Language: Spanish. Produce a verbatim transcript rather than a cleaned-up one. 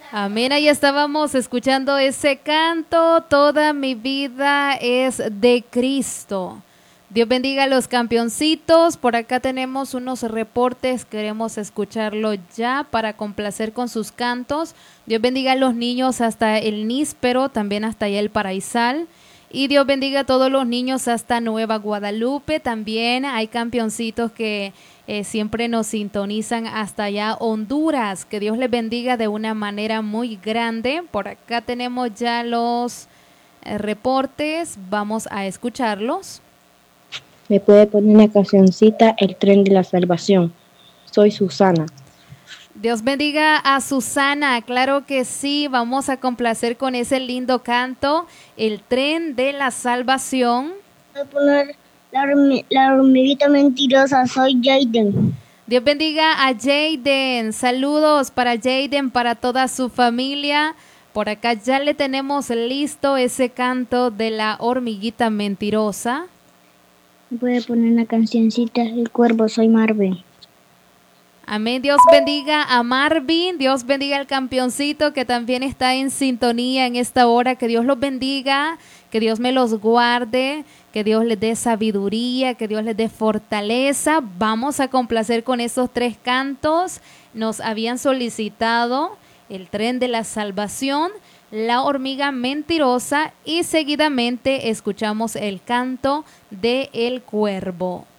Amén, ahí estábamos escuchando ese canto, toda mi vida es de Cristo. Dios bendiga a los campeoncitos, por acá tenemos unos reportes, queremos escucharlo ya para complacer con sus cantos. Dios bendiga a los niños hasta el Níspero, también hasta allá el Paraísal. Y Dios bendiga a todos los niños hasta Nueva Guadalupe, también hay campeoncitos que eh, siempre nos sintonizan hasta allá Honduras, que Dios les bendiga de una manera muy grande. Por acá tenemos ya los eh, reportes, vamos a escucharlos. Me puede poner una cancioncita, El Tren de la Salvación. Soy Susana. Dios bendiga a Susana, claro que sí, vamos a complacer con ese lindo canto, El Tren de la Salvación. Voy a poner la, hormi la hormiguita mentirosa, soy Jaden. Dios bendiga a Jaden, saludos para Jaden, para toda su familia. Por acá ya le tenemos listo ese canto de la hormiguita mentirosa. Me puede poner una cancioncita, El Cuervo, soy Marvin. Amén, Dios bendiga a Marvin, Dios bendiga al campeoncito que también está en sintonía en esta hora, que Dios los bendiga, que Dios me los guarde, que Dios les dé sabiduría, que Dios les dé fortaleza. Vamos a complacer con esos tres cantos, nos habían solicitado El Tren de la Salvación, La Hormiga Mentirosa y seguidamente escuchamos el canto de El Cuervo.